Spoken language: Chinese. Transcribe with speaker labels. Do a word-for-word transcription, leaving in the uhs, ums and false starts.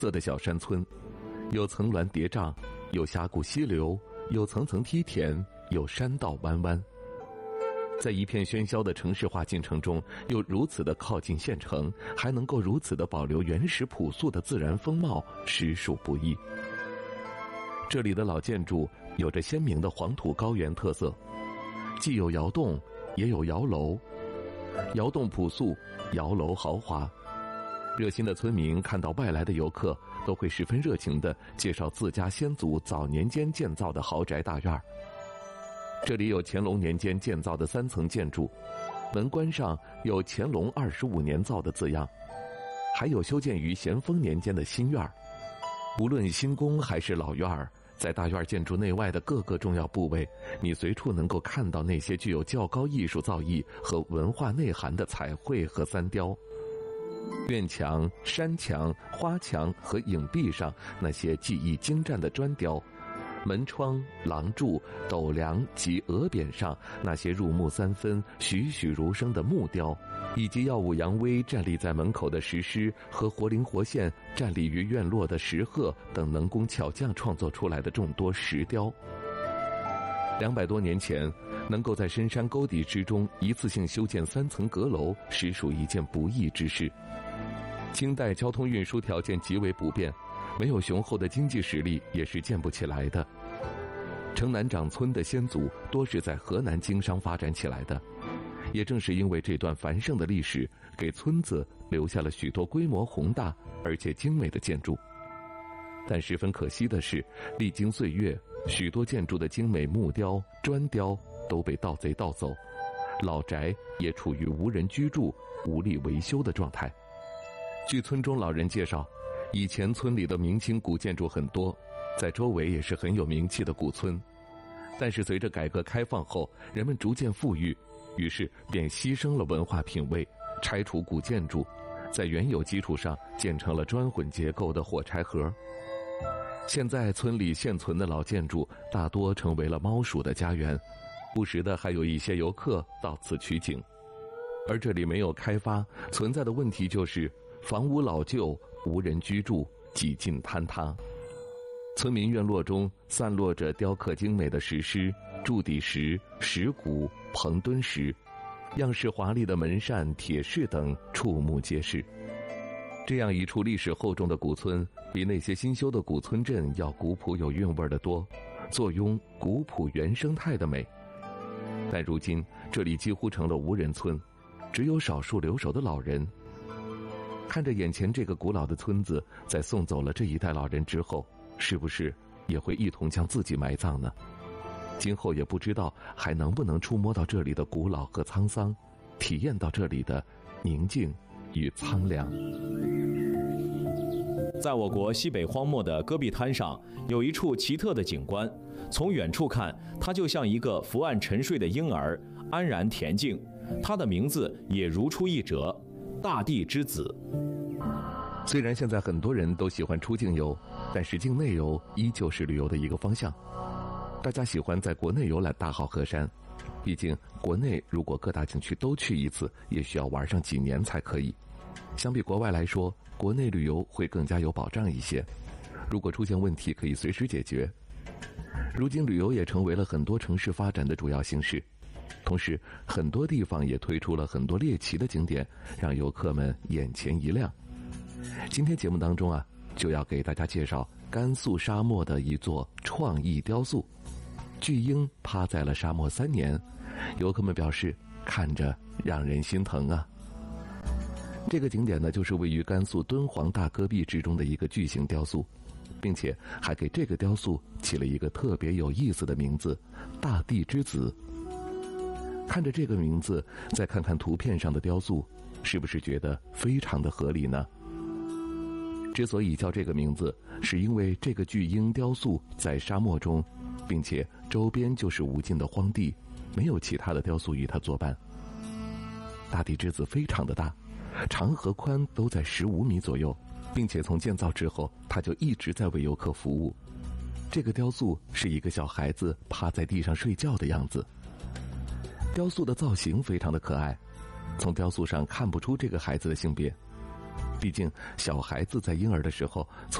Speaker 1: 色的小山村，有层峦叠嶂，有峡谷溪流，有层层梯田，有山道弯弯。在一片喧嚣的城市化进程中，又如此的靠近县城，还能够如此的保留原始朴素的自然风貌，实属不易。这里的老建筑有着鲜明的黄土高原特色，既有窑洞，也有窑楼。窑洞朴素，窑楼豪华。热心的村民看到外来的游客，都会十分热情地介绍自家先祖早年间建造的豪宅大院。这里有乾隆年间建造的三层建筑，门关上有乾隆二十五年造的字样，还有修建于咸丰年间的新院。无论新宫还是老院，在大院建筑内外的各个重要部位，你随处能够看到那些具有较高艺术造诣和文化内涵的彩绘和三雕。院墙、山墙、花墙和影壁上那些技艺精湛的砖雕，门窗、廊柱、斗梁及额匾上那些入木三分、栩栩如生的木雕，以及耀武扬威站立在门口的石狮和活灵活现站立于院落的石鹤等能工巧匠创作出来的众多石雕。两百多年前，能够在深山沟底之中一次性修建三层阁楼，实属一件不易之事。清代交通运输条件极为不便，没有雄厚的经济实力也是建不起来的。城南掌村的先祖多是在河南经商发展起来的，也正是因为这段繁盛的历史，给村子留下了许多规模宏大而且精美的建筑。但十分可惜的是，历经岁月，许多建筑的精美木雕、砖雕都被盗贼盗走，老宅也处于无人居住、无力维修的状态。据村中老人介绍，以前村里的明清古建筑很多，在周围也是很有名气的古村。但是随着改革开放后，人们逐渐富裕，于是便牺牲了文化品位，拆除古建筑，在原有基础上建成了砖混结构的火柴盒。现在村里现存的老建筑大多成为了猫鼠的家园，不时的还有一些游客到此取景。而这里没有开发，存在的问题就是房屋老旧，无人居住，几近坍塌。村民院落中散落着雕刻精美的石狮、柱底石、石鼓、棚墩石，样式华丽的门扇、铁饰等触目皆是。这样一处历史厚重的古村，比那些新修的古村镇要古朴有韵味得多，坐拥古朴原生态的美。但如今这里几乎成了无人村，只有少数留守的老人。看着眼前这个古老的村子，在送走了这一代老人之后，是不是也会一同将自己埋葬呢？今后也不知道还能不能触摸到这里的古老和沧桑，体验到这里的宁静与苍凉。
Speaker 2: 在我国西北荒漠的戈壁滩上，有一处奇特的景观，从远处看，它就像一个伏案沉睡的婴儿，安然恬静。它的名字也如出一辙，大地之子。
Speaker 1: 虽然现在很多人都喜欢出境游，但是境内游依旧是旅游的一个方向。大家喜欢在国内游览大好河山，毕竟国内如果各大景区都去一次，也需要玩上几年才可以。相比国外来说，国内旅游会更加有保障一些，如果出现问题可以随时解决。如今旅游也成为了很多城市发展的主要形式，同时很多地方也推出了很多猎奇的景点，让游客们眼前一亮。今天节目当中啊，就要给大家介绍甘肃沙漠的一座创意雕塑，巨婴趴在了沙漠三年，游客们表示看着让人心疼啊。这个景点呢，就是位于甘肃敦煌大戈壁之中的一个巨型雕塑，并且还给这个雕塑起了一个特别有意思的名字——大地之子。看着这个名字，再看看图片上的雕塑，是不是觉得非常的合理呢？之所以叫这个名字，是因为这个巨婴雕塑在沙漠中，并且周边就是无尽的荒地，没有其他的雕塑与它作伴。大地之子非常的大，长和宽都在十五米左右，并且从建造之后，它就一直在为游客服务。这个雕塑是一个小孩子趴在地上睡觉的样子。雕塑的造型非常的可爱，从雕塑上看不出这个孩子的性别。 毕竟小孩子在婴儿的时候